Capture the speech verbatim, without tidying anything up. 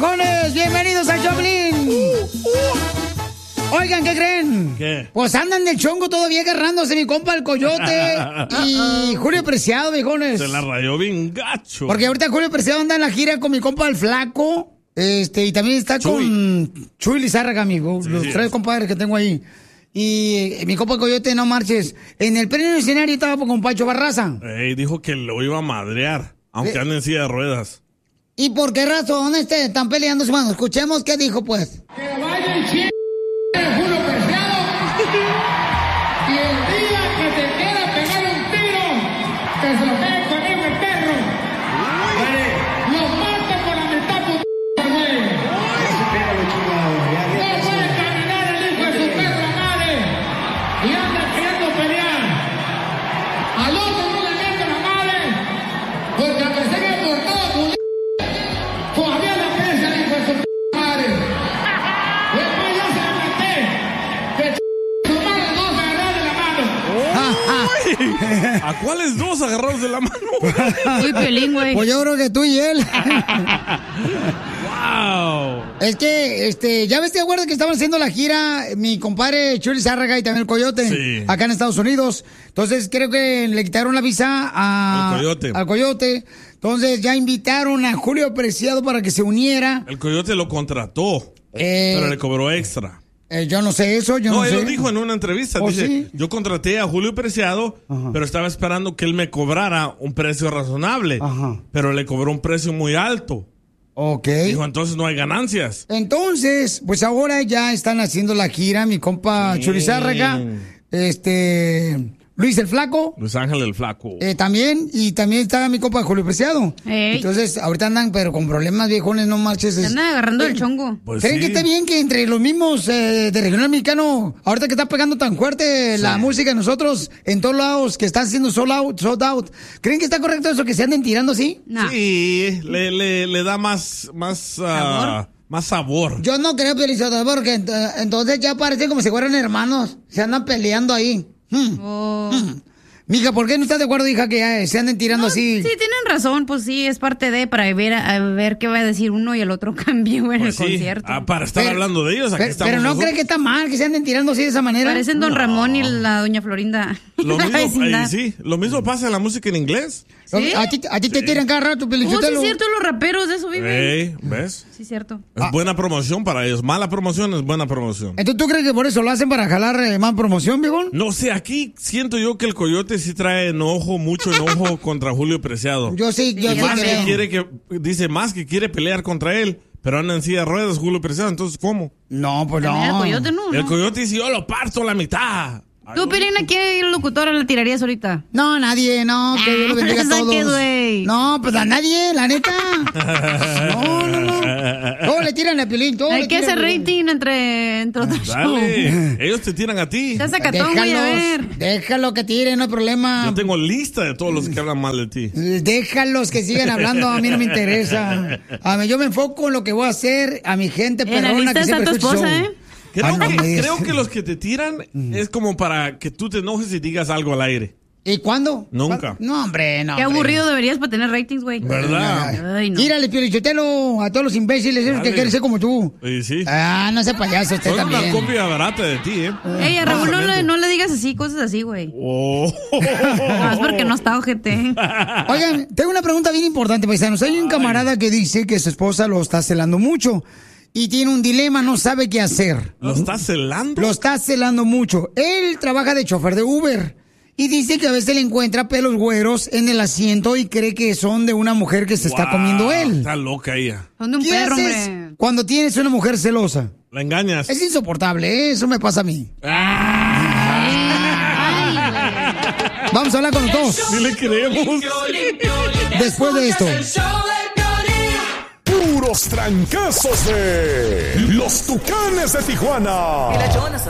viejones! ¡Bienvenidos a Choplin! Oigan, ¿qué creen? ¿Qué? Pues andan del chongo todavía agarrándose mi compa el Coyote y Julio Preciado, viejones. Se la rayó bien gacho. Porque ahorita Julio Preciado anda en la gira con mi compa el Flaco. Este, y también está Chuy. con Chuy Lizárraga, amigo. Sí, los sí, tres es. compadres que tengo ahí. Y eh, mi compa el Coyote, no marches. En el pleno escenario estaba con Pacho Barraza. Ey, dijo que lo iba a madrear, aunque Eh. ande en silla de ruedas. ¿Y por qué razón este, están peleando su mano? Escuchemos qué dijo, pues. Que vaya el chile de Julio Preciado. Y el día que te quiera pegar un tiro, que se lo pegue conmigo el perro. Lo parte por la mitad, puta, güey. No puede caminar el hijo de su perra madre. Y anda queriendo pelear. Al otro no le mete la madre. Porque a pesar que por todo, Julio, todavía la piensa el hijo de su p- madre. Después yo se la maté. Que ch- su madre no se agarró de la mano. ¿A cuáles dos agarrados de la mano? Uy, Piolín, güey. Pues yo creo que tú y él. ¡Wow! Es que, este, ya ves, ¿te acuerdas que estaban haciendo la gira mi compadre Chuy Lizárraga y también el Coyote? Sí. Acá en Estados Unidos. Entonces, creo que le quitaron la visa a... Al Coyote. Al Coyote. Entonces, ya invitaron a Julio Preciado para que se uniera. El Coyote lo contrató, Eh, pero le cobró extra. eh, yo no sé eso, yo no, No, él sé. lo dijo en una entrevista. ¿Oh, Dice, sí? yo contraté a Julio Preciado, Ajá. pero estaba esperando que él me cobrara un precio razonable. Ajá. Pero le cobró un precio muy alto. Ok. Dijo, entonces no hay ganancias. Entonces, pues ahora ya están haciendo la gira mi compa Sí. Chuy Lizárraga, este... Luis el Flaco. Luis Ángel el Flaco. Eh, también, y también está mi compa Julio Preciado. Ey. Entonces, ahorita andan, pero con problemas viejones, no marches. Se es- andan agarrando el Eh, chongo. Pues ¿Creen sí. que está bien que entre los mismos eh, de regional mexicano, ahorita que está pegando tan fuerte la música de nosotros en todos lados, que están haciendo sold out, sold out, ¿creen que está correcto eso que se anden tirando así? No. Sí, le, le, le da más, más, ah, ¿Sabor? más sabor. Yo no creo, Pelizotelo, porque ent- entonces ya parece como si fueran hermanos, se andan peleando ahí. Hmm. Oh. Hmm. Mija, ¿por qué no estás de acuerdo, hija, que eh, se anden tirando así? Sí, tienen razón, pues sí, es parte de para ver a, a ver qué va a decir uno y el otro cambio en Pues el sí. concierto. Ah, para estar Pero- hablando de ellos, aquí Pero, estamos pero no nosotros. cree que está mal que se anden tirando así de esa manera. Parecen Don No. Ramón y la doña Florinda. Lo La mismo, vecindad. eh, sí, lo mismo pasa en la música en inglés. ¿Sí? A ti, a ti te tiran cada rato, Oh, sí, Pelizotelo. es cierto, los raperos de eso viven. Ey, ¿ves? Sí, es cierto. Es buena promoción para ellos. Mala promoción es buena promoción. Entonces, ¿tú crees que por eso lo hacen para jalar eh, más promoción, viejón? No sé, aquí siento yo que el Coyote sí trae enojo, mucho enojo contra Julio Preciado. Yo sí, yo Sí, sí más creo. que quiere que, dice más que quiere pelear contra él, pero anda en silla de ruedas Julio Preciado, entonces ¿cómo? No, pues También no. el coyote no. El ¿no? Coyote dice, yo lo parto a la mitad. Ay, Tú, no. Piolín, ¿a qué locutora le tirarías ahorita? No, nadie, no, que Dios lo bendiga a Saque, todos. güey. No, pues a nadie, la neta. No, no, no. Todos le tiran a Piolín, todos Hay le que tiran, hacer güey. rating entre, entre otros shows. Dale, ellos te tiran a ti. Ya sacatón, güey, a ver. Déjalos, déjalo que tiren, no hay problema. Yo tengo lista de todos los que hablan mal de ti. Déjalos que sigan hablando, a mí no me interesa. A mí, yo me enfoco en lo que voy a hacer, a mi gente En la perrona lista que está siempre tu escucha el esposa, show. ¿eh? Creo, Ah, no que, me digas. creo que los que te tiran es como para que tú te enojes y digas algo al aire. ¿Y cuándo? Nunca. No, hombre, no. Qué hombre. aburrido deberías para tener ratings, güey. ¿Verdad? Ay, no. Tírale, Piolichotelo, a todos los imbéciles esos que Dale. quieren ser como tú. Y sí. Ah, no sea payaso usted Soy una también. copia barata de ti, ¿eh? Ey, a Raúl no le, Básicamente. no le digas así, cosas así, güey. Oh. Más porque no está ojete. Oigan, tengo una pregunta bien importante, paisanos. Hay un camarada que dice que su esposa lo está celando mucho y tiene un dilema, no sabe qué hacer. ¿Lo estás celando? Lo está celando mucho. Él trabaja de chofer de Uber y dice que a veces le encuentra pelos güeros en el asiento y cree que son de una mujer que se está Wow, comiendo él. Está loca ella. Son de un ¿Qué perro, haces hombre. cuando tienes una mujer celosa? La engañas. Es insoportable, ¿eh? Eso me pasa a mí. Vamos a hablar con los dos. Sí le creemos. Después de esto. Puros trancazos de Los Tucanes de Tijuana.